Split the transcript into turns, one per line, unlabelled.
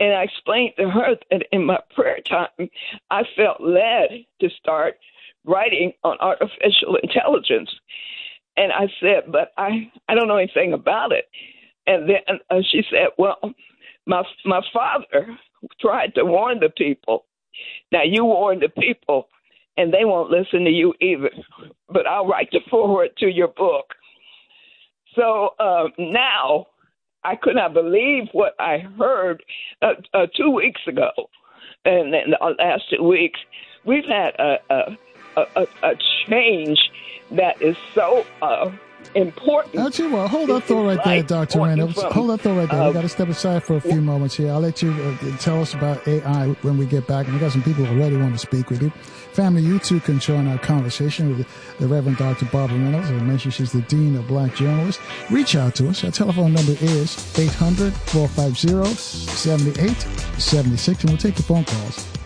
And I explained to her that in my prayer time, I felt led to start writing on artificial intelligence. And I said, but I don't know anything about it. And then she said, well, my father tried to warn the people. Now, you warn the people, and they won't listen to you either. But I'll write the foreword to your book. So now I could not believe what I heard 2 weeks ago. And then the last 2 weeks, we've had a change that is so important.
I'll tell you what, hold that thought right there, Dr. Reynolds. Hold that thought right there. We got to step aside for a few moments here. I'll let you tell us about AI when we get back. And we got some people who already want to speak with you. Family, you too can join our conversation with the Reverend Dr. Barbara Reynolds. As I mentioned, she's the Dean of Black Journalists. Reach out to us. Our telephone number is 800-450-7876, and we'll take your phone calls.